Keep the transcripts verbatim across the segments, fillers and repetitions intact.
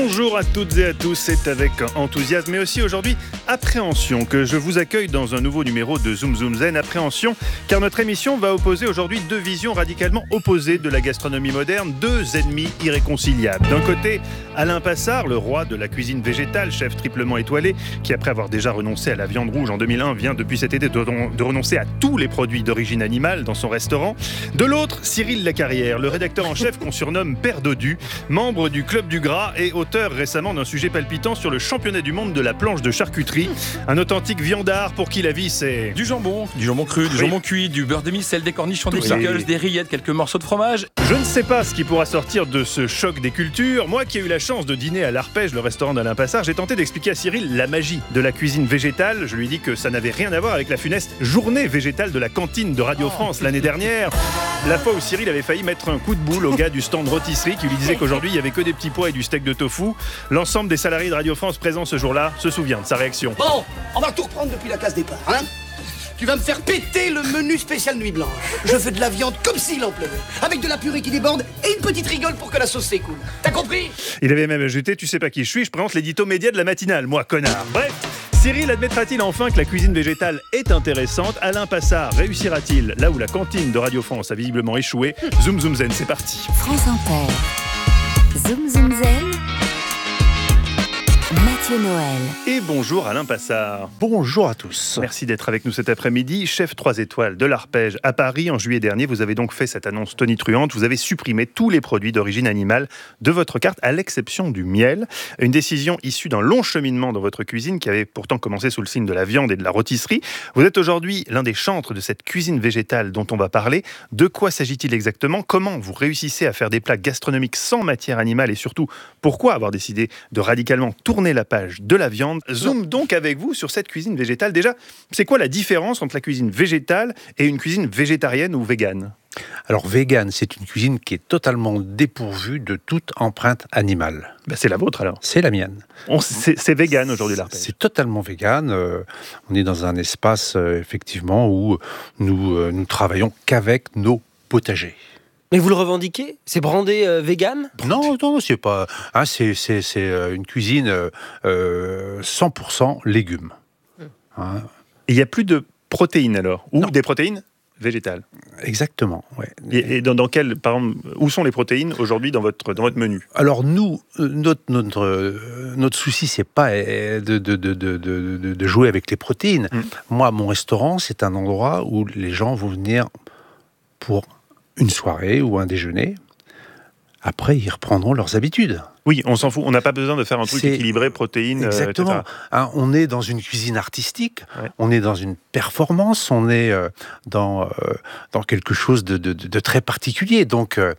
Bonjour à toutes et à tous, c'est avec enthousiasme mais aussi aujourd'hui appréhension que je vous accueille dans un nouveau numéro de Zoom Zoom Zen. Appréhension car notre émission va opposer aujourd'hui deux visions radicalement opposées de la gastronomie moderne, deux ennemis irréconciliables. D'un côté, Alain Passard, le roi de la cuisine végétale, chef triplement étoilé, qui après avoir déjà renoncé à la viande rouge en deux mille un, vient depuis cet été de, de renoncer à tous les produits d'origine animale dans son restaurant. De l'autre, Cyril Lacarrière, le rédacteur en chef qu'on surnomme Père Dodu, membre du Club du Gras et auteur récemment d'un sujet palpitant sur le championnat du monde de la planche de charcuterie. Un authentique viandard pour qui la vie c'est... Du jambon, du jambon cru, du Oui. jambon cuit, du beurre demi-sel, des cornichons, des Oui. pickles, des rillettes, quelques morceaux de fromage. Je ne sais pas ce qui pourra sortir de ce choc des cultures. Moi qui ai eu la chance de dîner à l'Arpège, le restaurant d'Alain Passard, j'ai tenté d'expliquer à Cyril la magie de la cuisine végétale. Je lui ai dit que ça n'avait rien à voir avec la funeste journée végétale de la cantine de Radio France l'année dernière. La fois où Cyril avait failli mettre un coup de boule au gars du stand rôtisserie qui lui disait qu'aujourd'hui il n'y avait que des petits pois et du steak de tofu. L'ensemble des salariés de Radio France présents ce jour-là se souvient de sa réaction. Bon, on va tout reprendre depuis la case départ, hein? Tu vas me faire péter le menu spécial nuit blanche. Je veux de la viande comme s'il en pleuvait, avec de la purée qui déborde et une petite rigole pour que la sauce s'écoule. T'as compris? Il avait même ajouté « Tu sais pas qui je suis, je présente l'édito média de la matinale, moi, connard !» Bref, Cyril admettra-t-il enfin que la cuisine végétale est intéressante? Alain Passard réussira-t-il là où la cantine de Radio France a visiblement échoué? Zoom Zoom Zen, c'est parti. France Inter. Zoom Zoom Zen. Mathieu Noël. Et bonjour Alain Passard. Bonjour à tous. Merci d'être avec nous cet après-midi. Chef trois étoiles de l'Arpège à Paris en juillet dernier, vous avez donc fait cette annonce tonitruante. Vous avez supprimé tous les produits d'origine animale de votre carte, à l'exception du miel. Une décision issue d'un long cheminement dans votre cuisine qui avait pourtant commencé sous le signe de la viande et de la rôtisserie. Vous êtes aujourd'hui l'un des chantres de cette cuisine végétale dont on va parler. De quoi s'agit-il exactement? Comment vous réussissez à faire des plats gastronomiques sans matière animale? Et surtout, pourquoi avoir décidé de radicalement tourner la page de la viande? Zoom donc avec vous sur cette cuisine végétale. Déjà, c'est quoi la différence entre la cuisine végétale et une cuisine végétarienne ou végane? Alors, vegan, c'est une cuisine qui est totalement dépourvue de toute empreinte animale. Ben, c'est la vôtre alors. C'est la mienne. On, c'est, c'est vegan aujourd'hui l'Arpège. C'est totalement vegan. Euh, on est dans un espace, euh, effectivement, où nous, euh, nous travaillons qu'avec nos potagers. Mais vous le revendiquez? C'est brandé euh, vegan? Non, non, c'est pas. Hein, c'est, c'est, c'est euh, une cuisine euh, cent pour cent légumes. Hein. Il n'y a plus de protéines alors? Ou Non. des protéines végétales? Exactement. Ouais. Et, et dans, dans quel, par exemple, où sont les protéines aujourd'hui dans votre, dans votre menu? Alors nous, euh, notre, notre, euh, notre souci, c'est pas euh, de, de, de, de, de, de jouer avec les protéines. Mm. Moi, mon restaurant, c'est un endroit où les gens vont venir pour une soirée ou un déjeuner. Après, ils reprendront leurs habitudes. Oui, on s'en fout. On n'a pas besoin de faire un truc C'est- équilibré, protéines, Exactement. euh, et cetera. Hein, on est dans une cuisine artistique, Ouais. on est dans une performance, on est euh, dans, euh, dans quelque chose de, de, de très particulier. Donc, euh,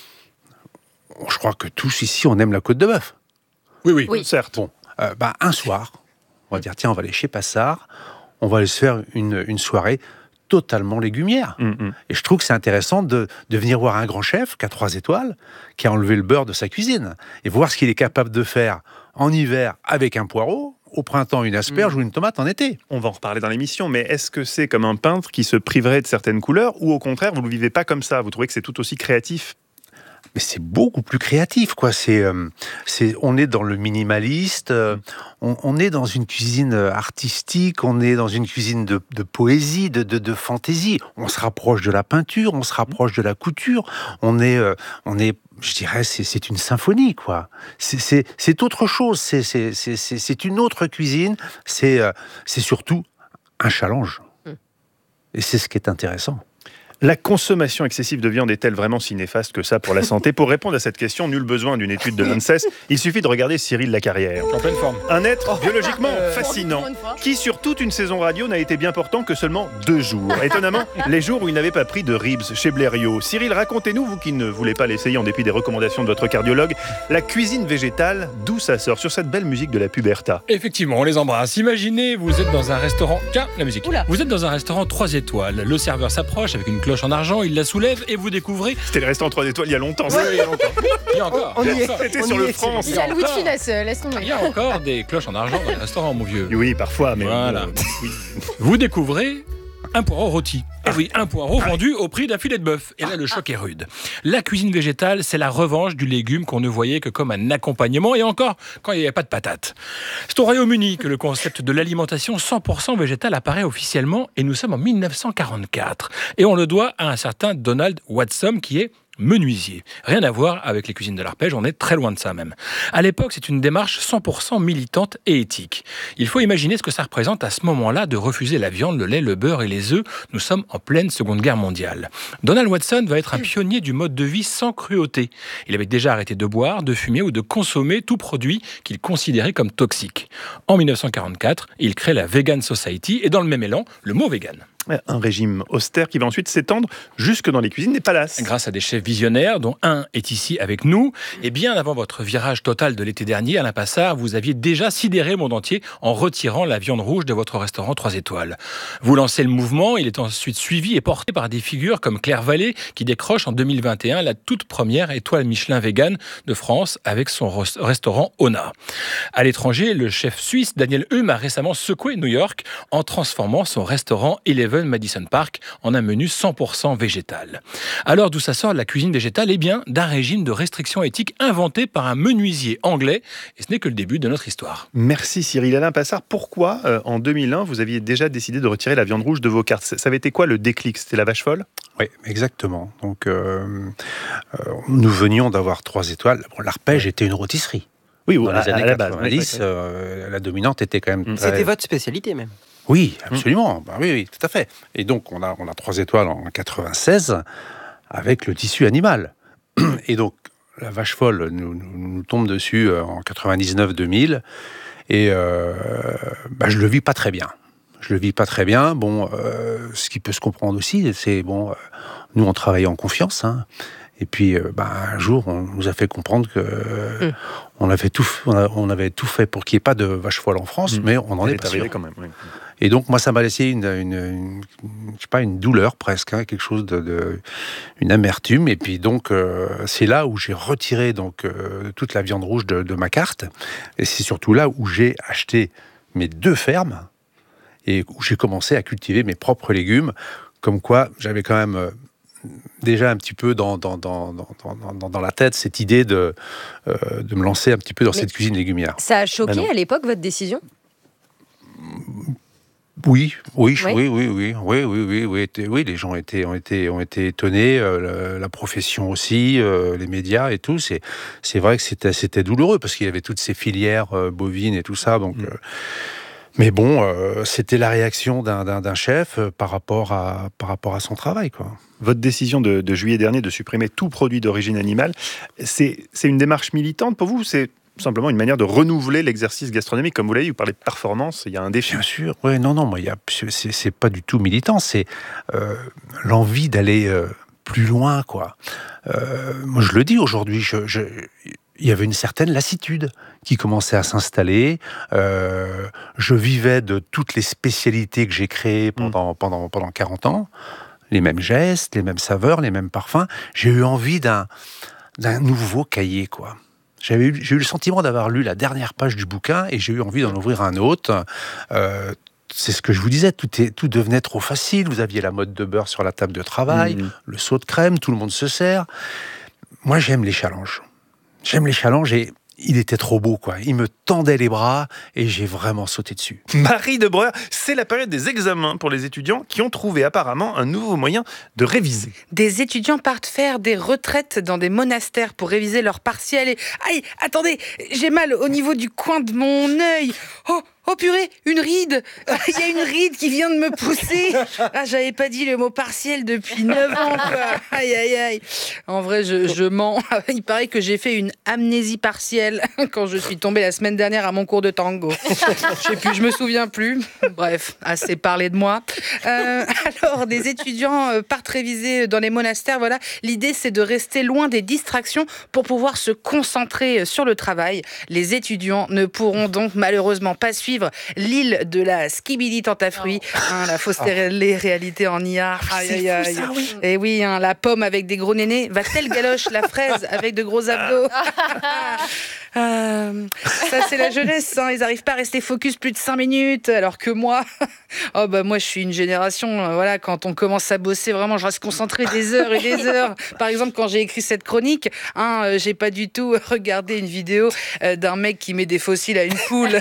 je crois que tous ici, on aime la côte de bœuf. Oui, oui, Oui. certes. Bon, euh, bah, un soir, on va dire, tiens, on va aller chez Passard, on va aller se faire une, une soirée totalement légumière. Mm, mm. Et je trouve que c'est intéressant de, de venir voir un grand chef qui a trois étoiles, qui a enlevé le beurre de sa cuisine, et voir ce qu'il est capable de faire en hiver avec un poireau, au printemps une asperge Mm. ou une tomate en été. On va en reparler dans l'émission, mais est-ce que c'est comme un peintre qui se priverait de certaines couleurs, ou au contraire, vous ne le vivez pas comme ça? Vous trouvez que c'est tout aussi créatif? Mais c'est beaucoup plus créatif, quoi. C'est, euh, c'est, on est dans le minimaliste, euh, on, on est dans une cuisine artistique, on est dans une cuisine de, de poésie, de, de, de fantaisie. On se rapproche de la peinture, on se rapproche de la couture. On est, euh, on est, je dirais, c'est, c'est une symphonie, quoi. C'est, c'est, c'est autre chose. C'est, c'est, c'est, c'est, c'est une autre cuisine. C'est, euh, c'est surtout un challenge. Et c'est ce qui est intéressant. La consommation excessive de viande est-elle vraiment si néfaste que ça pour la santé? Pour répondre à cette question, nul besoin d'une étude de l'ANSES. Il suffit de regarder Cyril Lacarrière. En pleine forme. Un être biologiquement Euh, fascinant, qui sur toute une saison radio n'a été bien portant que seulement deux jours. Étonnamment, les jours où il n'avait pas pris de ribs chez Blériot. Cyril, racontez-nous, vous qui ne voulez pas l'essayer en dépit des recommandations de votre cardiologue, la cuisine végétale, d'où ça sort sur cette belle musique de la Puberta. Effectivement, on les embrasse. Imaginez, vous êtes dans un restaurant... Tiens, la musique. Oula. Vous êtes dans un restaurant trois étoiles. Le serveur s'approche avec une cloche en argent, il la soulève et vous découvrez... C'était le restaurant trois étoiles il y a longtemps. Oui, il y a encore. Il y a encore. On y Il y a est. encore. C'était On sur y le est, France. Il y C'est a à Louis de encore. Funès, euh, laisse Il tomber. y a encore des cloches en argent dans les restaurants, mon vieux. Oui, parfois, mais... Voilà. euh, oui. Vous découvrez un poireau rôti. Eh oui, un poireau vendu au prix d'un filet de bœuf. Et là, le choc est rude. La cuisine végétale, c'est la revanche du légume qu'on ne voyait que comme un accompagnement, et encore quand il n'y avait pas de patates. C'est au Royaume-Uni que le concept de l'alimentation cent pour cent végétale apparaît officiellement, et nous sommes en mille neuf cent quarante-quatre. Et on le doit à un certain Donald Watson, qui est menuisier. Rien à voir avec les cuisines de l'arpège, on est très loin de ça même. À l'époque, c'est une démarche cent pour cent militante et éthique. Il faut imaginer ce que ça représente à ce moment-là de refuser la viande, le lait, le beurre et les œufs. Nous sommes en pleine Seconde Guerre mondiale. Donald Watson va être un pionnier du mode de vie sans cruauté. Il avait déjà arrêté de boire, de fumer ou de consommer tout produit qu'il considérait comme toxique. En mille neuf cent quarante-quatre, il crée la Vegan Society et dans le même élan, le mot vegan. Un régime austère qui va ensuite s'étendre jusque dans les cuisines des palaces. Grâce à des chefs visionnaires, dont un est ici avec nous. Et bien avant votre virage total de l'été dernier, Alain Passard, vous aviez déjà sidéré le monde entier en retirant la viande rouge de votre restaurant trois étoiles. Vous lancez le mouvement, il est ensuite suivi et porté par des figures comme Claire Vallée, qui décroche en deux mille vingt et un la toute première étoile Michelin vegan de France avec son restaurant Ona. À l'étranger, le chef suisse Daniel Humm a récemment secoué New York en transformant son restaurant Eleven Madison Park en un menu cent pour cent végétal. Alors d'où ça sort la cuisine végétale ? Eh bien d'un régime de restriction éthique inventé par un menuisier anglais, et ce n'est que le début de notre histoire. Merci Cyril. Alain Passard, pourquoi euh, en deux mille un vous aviez déjà décidé de retirer la viande rouge de vos cartes ? Ça avait été quoi le déclic ? C'était la vache folle ? Oui, exactement. Donc euh, euh, nous venions d'avoir trois étoiles. Bon, l'arpège était une rôtisserie. Oui, dans à, les années à la quatre-vingt-dix, base, oui, oui, oui. Euh, la dominante était quand même très... C'était votre spécialité même. Oui, absolument. Bah oui, oui, tout à fait. Et donc, on a, on a trois étoiles en quatre-vingt-seize avec le tissu animal. Et donc, la vache folle nous, nous, nous tombe dessus en quatre-vingt-dix-neuf deux mille. Et euh, bah, je le vis pas très bien. Je le vis pas très bien. Bon, euh, ce qui peut se comprendre aussi, c'est, bon, euh, nous, on travaillait en confiance, hein. Et puis, euh, bah, un jour, on nous a fait comprendre que euh, mmh. on, avait tout, on, a, on avait tout fait pour qu'il n'y ait pas de vache folle en France, mmh. mais on n'en est pas sûr. Quand même, oui. Et donc, moi, ça m'a laissé une, une, une, je sais pas, une douleur presque, hein, quelque chose de, de, une amertume. Et puis donc, euh, c'est là où j'ai retiré donc euh, toute la viande rouge de, de ma carte. Et c'est surtout là où j'ai acheté mes deux fermes et où j'ai commencé à cultiver mes propres légumes. Comme quoi, j'avais quand même euh, déjà un petit peu dans, dans, dans, dans, dans, dans la tête cette idée de, euh, de me lancer un petit peu dans Mais cette cuisine légumière. Ça a choqué bah à l'époque votre décision ? Oui, oui, oui, oui, oui, oui, oui, oui, oui, oui, oui, les gens étaient, ont été, ont été étonnés, euh, la, la profession aussi, euh, les médias et tout. C'est, c'est vrai que c'était, c'était douloureux parce qu'il y avait toutes ces filières euh, bovines et tout ça. Donc, euh, mais bon, euh, c'était la réaction d'un, d'un, d'un chef euh, par rapport à, par rapport à son travail, quoi. Votre décision de, de juillet dernier de supprimer tout produit d'origine animale, c'est, c'est une démarche militante pour vous ? C'est simplement une manière de renouveler l'exercice gastronomique, comme vous l'avez dit, vous parlez de performance, il y a un défi. Bien sûr, ouais, non, non, moi, il y a, c'est, c'est pas du tout militant, c'est euh, l'envie d'aller euh, plus loin, quoi. Euh, moi, je le dis aujourd'hui, je, je, il y avait une certaine lassitude qui commençait à s'installer. Euh, je vivais de toutes les spécialités que j'ai créées pendant, mmh. pendant, pendant quarante ans, les mêmes gestes, les mêmes saveurs, les mêmes parfums. J'ai eu envie d'un, d'un nouveau cahier, quoi. J'avais eu, j'ai eu le sentiment d'avoir lu la dernière page du bouquin et j'ai eu envie d'en ouvrir un autre. Euh, c'est ce que je vous disais, tout, est, tout devenait trop facile. Vous aviez la mode de beurre sur la table de travail, mmh. le seau de crème, tout le monde se sert. Moi, j'aime les challenges. J'aime les challenges et il était trop beau, quoi. Il me tendait les bras et j'ai vraiment sauté dessus. Marie de Breuer, c'est la période des examens pour les étudiants qui ont trouvé apparemment un nouveau moyen de réviser. Des étudiants partent faire des retraites dans des monastères pour réviser leurs partiels et... Aïe, attendez, j'ai mal au niveau du coin de mon œil. Oh Oh purée, une ride. Il y a une ride qui vient de me pousser. Ah, j'avais pas dit le mot partiel depuis neuf ans, quoi. Aïe, aïe, aïe. En vrai, je, je mens. Il paraît que j'ai fait une amnésie partielle quand je suis tombée la semaine dernière à mon cours de tango. Je sais plus, je me souviens plus. Bref, assez parlé de moi. Euh, alors, des étudiants partent réviser dans les monastères. Voilà, l'idée, c'est de rester loin des distractions pour pouvoir se concentrer sur le travail. Les étudiants ne pourront donc malheureusement pas suivre l'île de la skibidi tentafruit, oh. hein, la fausse réalité en I A. Aïe, aïe, aïe. Ça, oui. Et oui, hein, la pomme avec des gros nénés va-t-elle galoche la fraise avec de gros abdos? Euh, ça, c'est la jeunesse. Hein. Ils n'arrivent pas à rester focus plus de cinq minutes. Alors que moi, oh bah moi, je suis une génération. Euh, voilà, quand on commence à bosser, vraiment, je reste concentré des heures et des heures. Par exemple, quand j'ai écrit cette chronique, hein, euh, j'ai pas du tout regardé une vidéo euh, d'un mec qui met des fossiles à une poule.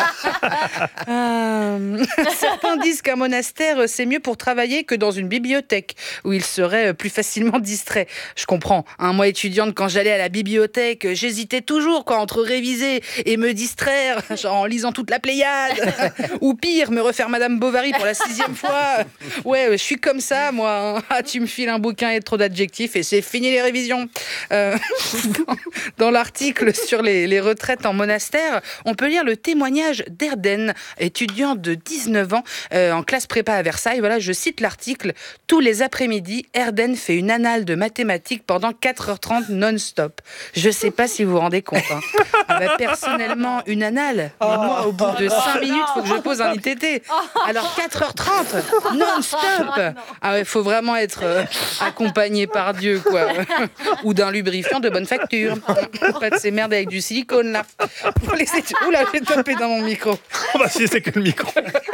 euh, certains disent qu'un monastère, c'est mieux pour travailler que dans une bibliothèque où il serait plus facilement distrait. Je comprends. Hein, moi, étudiante, quand j'allais à la bibliothèque, j'hésitais toujours quoi, entre réviser et me distraire, genre en lisant toute la Pléiade, ou pire, me refaire Madame Bovary pour la sixième fois. Ouais, je suis comme ça, moi. Ah, tu me files un bouquin et trop d'adjectifs et c'est fini les révisions. Euh, dans, dans l'article sur les, les retraites en monastère, on peut lire le témoignage d'Erden, étudiant de dix-neuf ans euh, en classe prépa à Versailles. Voilà, je cite l'article. Tous les après-midi, Erden fait une annale de mathématiques pendant quatre heures trente non-stop. Je sais pas si vous vous rendez compte. Hein. Ah bah, personnellement, une annale. Mais moi, au bout de cinq minutes, il faut que je pose un I T T. Alors quatre heures trente, non-stop. Ah ouais, faut vraiment être euh, accompagné par Dieu, quoi. Ou d'un lubrifiant de bonne facture. Pas de ces merdes avec du silicone, là. Pour les études... Oula, j'ai tapé dans mon micro. Oh bah si, c'est que le micro.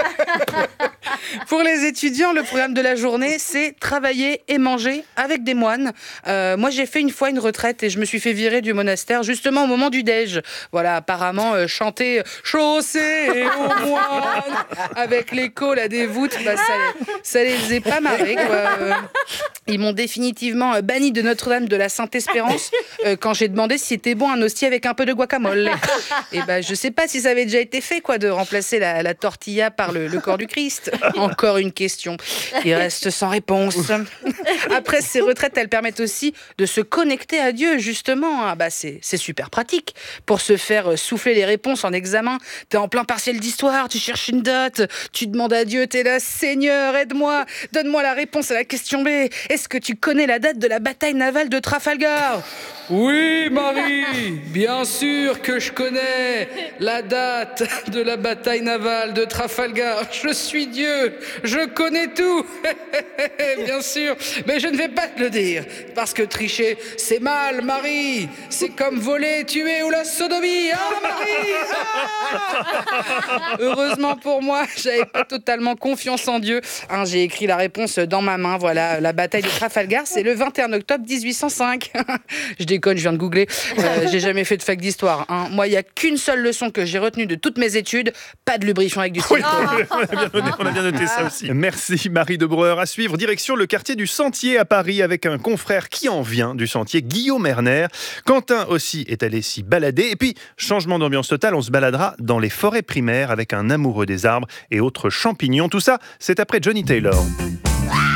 Pour les étudiants, le programme de la journée, c'est travailler et manger avec des moines. Euh, moi, j'ai fait une fois une retraite et je me suis fait virer du monastère justement au moment du déj. Voilà, apparemment, euh, chanter « Chaussée aux moines » avec l'écho là, des voûtes, bah, ça, les, ça les est pas marrés, quoi. Euh, ils m'ont définitivement banni de Notre-Dame de la Sainte-Espérance euh, quand j'ai demandé si c'était bon un hostie avec un peu de guacamole. Et bah, je sais pas si ça avait déjà été fait, quoi, de remplacer la, la tortilla par le, le corps du Christ. Encore une question. Il reste sans réponse. Après, ces retraites, elles permettent aussi de se connecter à Dieu, justement. Ah bah, c'est, c'est super pratique. Pour se faire souffler les réponses en examen, t'es en plein partiel d'histoire, tu cherches une date, tu demandes à Dieu, t'es là, Seigneur, aide-moi, donne-moi la réponse à la question B. Est-ce que tu connais la date de la bataille navale de Trafalgar ? Oui, Marie, bien sûr que je connais la date de la bataille navale de Trafalgar. Je suis Dieu, je connais tout. Bien sûr, mais je ne vais pas te le dire, parce que tricher, c'est mal, Marie. C'est comme voler, tuer ou la sodomie. Ah, Marie ah Heureusement pour moi, j'avais pas totalement confiance en Dieu. Hein, j'ai écrit la réponse dans ma main. Voilà, la bataille de Trafalgar, c'est le vingt et un octobre dix-huit cent cinq. Je déconne, je viens de googler. Euh, j'ai jamais fait de fac d'histoire. Hein. Moi, il n'y a qu'une seule leçon que j'ai retenue de toutes mes études. Pas de lubrifiant avec du silicone. Oui, on, a bien noté, on a bien noté ça aussi. Merci Marie de Breuer. À suivre, direction le quartier du Sentier à Paris avec un confrère qui en vient du Sentier, Guillaume Erner. Quentin aussi est allé s'y balader. Et puis, changement d'ambiance totale, on se baladera dans les forêts primaires avec un amoureux des arbres et autres champignons. Tout ça, c'est après Johnny Taylor.